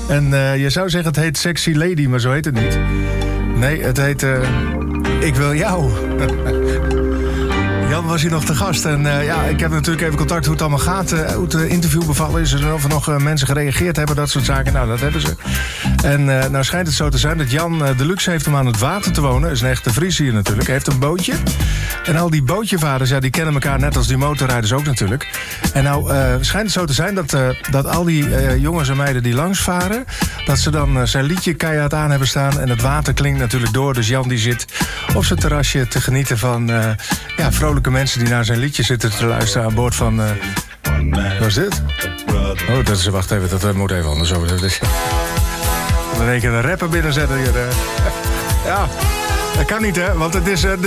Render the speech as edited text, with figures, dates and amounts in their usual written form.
En je zou zeggen het heet Sexy Lady, maar zo heet het niet. Nee, het heet Ik Wil Jou. Jan was hier nog te gast. En ik heb natuurlijk even contact hoe het allemaal gaat. Hoe het interview bevallen is. En of er nog mensen gereageerd hebben. Dat soort zaken. Nou, dat hebben ze. En nou schijnt het zo te zijn dat Jan de luxe heeft om aan het water te wonen. Dat is een echte Fries hier natuurlijk. Hij heeft een bootje. En al die bootjevaders, die kennen elkaar net als die motorrijders ook natuurlijk. En nou schijnt het zo te zijn dat al die jongens en meiden die langs varen... dat ze dan zijn liedje keihard aan hebben staan. En het water klinkt natuurlijk door. Dus Jan die zit op zijn terrasje te genieten van vrolijke mensen... die naar zijn liedje zitten te luisteren aan boord van... wat is dit? Oh, dat is... Wacht even, dat moet even anders over. Dan denk ik een rapper binnenzetten hier. Ja, dat kan niet, hè? Want het is de